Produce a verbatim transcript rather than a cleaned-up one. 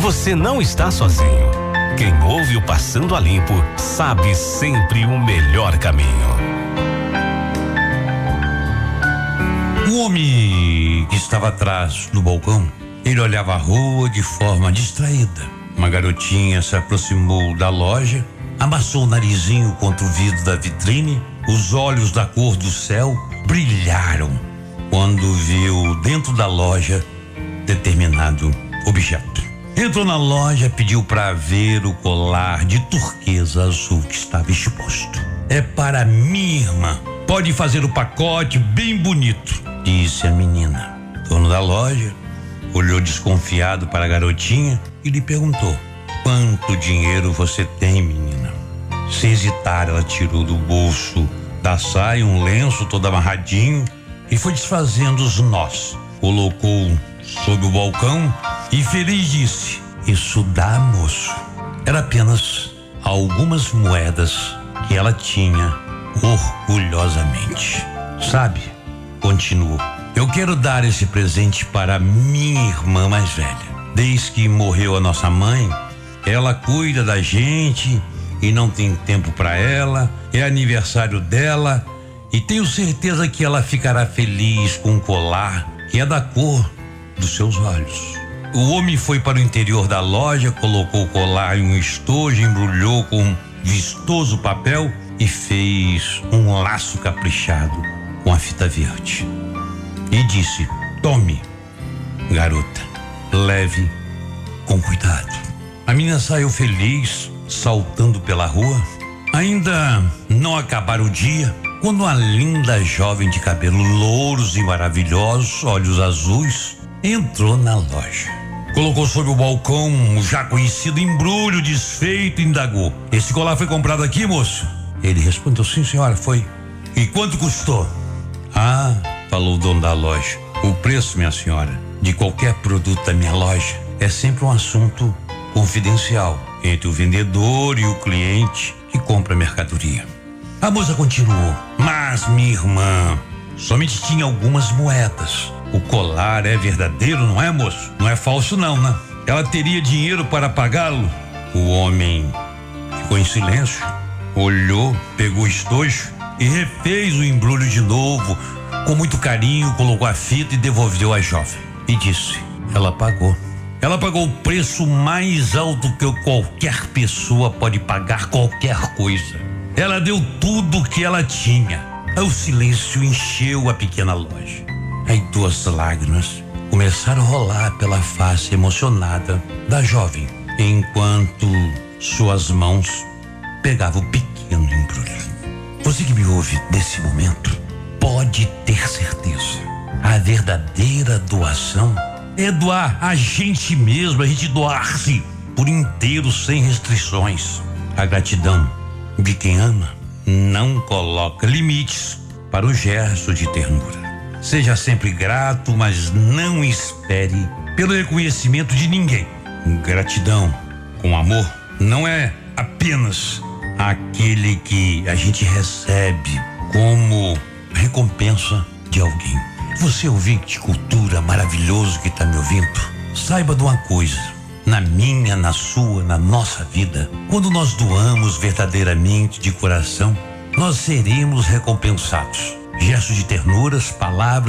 você não está sozinho. Quem ouve o Passando a Limpo sabe sempre o melhor caminho. O homem que estava atrás do balcão, ele olhava a rua de forma distraída. Uma garotinha se aproximou da loja, amassou o narizinho contra o vidro da vitrine, os olhos da cor do céu brilharam quando viu dentro da loja determinado objeto. Entrou na loja, pediu para ver o colar de turquesa azul que estava exposto. É para minha irmã. Pode fazer o pacote bem bonito, disse a menina. O dono da loja olhou desconfiado para a garotinha e lhe perguntou: quanto dinheiro você tem, menina? Sem hesitar, ela tirou do bolso da saia um lenço todo amarradinho e foi desfazendo os nós. Colocou sob o balcão e feliz disse: isso dá, moço. Era apenas algumas moedas que ela tinha orgulhosamente. Sabe, continuou, eu quero dar esse presente para minha irmã mais velha. Desde que morreu a nossa mãe, ela cuida da gente e não tem tempo para ela. É aniversário dela e tenho certeza que ela ficará feliz com um colar que é da cor dos seus olhos. O homem foi para o interior da loja, colocou o colar em um estojo, embrulhou com um vistoso papel e fez um laço caprichado com a fita verde. E disse: tome, garota, leve com cuidado. A menina saiu feliz, saltando pela rua. Ainda não acabara o dia, quando uma linda jovem de cabelos louros e maravilhosos, olhos azuis, entrou na loja. Colocou sobre o balcão o já conhecido embrulho desfeito e indagou: esse colar foi comprado aqui, moço? Ele respondeu: sim, senhora, foi. E quanto custou? Ah, falou o dono da loja, o preço, minha senhora, de qualquer produto da minha loja é sempre um assunto confidencial entre o vendedor e o cliente que compra a mercadoria. A moça continuou: mas minha irmã somente tinha algumas moedas. O colar é verdadeiro, não é, moço? Não é falso não, né? Ela teria dinheiro para pagá-lo? O homem ficou em silêncio, olhou, pegou o estojo e refez o embrulho de novo. Com muito carinho, colocou a fita e devolveu à jovem. E disse: ela pagou. Ela pagou o preço mais alto que qualquer pessoa pode pagar qualquer coisa. Ela deu tudo o que ela tinha. O silêncio encheu a pequena loja. Aí duas lágrimas começaram a rolar pela face emocionada da jovem, enquanto suas mãos pegavam o pequeno embrulho. Você que me ouve nesse momento pode ter certeza, a verdadeira doação é doar a gente mesmo, a gente doar-se por inteiro sem restrições. A gratidão de quem ama não coloca limites para o gesto de ternura. Seja sempre grato, mas não espere pelo reconhecimento de ninguém. Gratidão com amor não é apenas aquele que a gente recebe como recompensa de alguém. Você, ouvinte de cultura maravilhoso que está me ouvindo, saiba de uma coisa: na minha, na sua, na nossa vida, quando nós doamos verdadeiramente de coração, nós seremos recompensados. Gestos de ternuras, palavras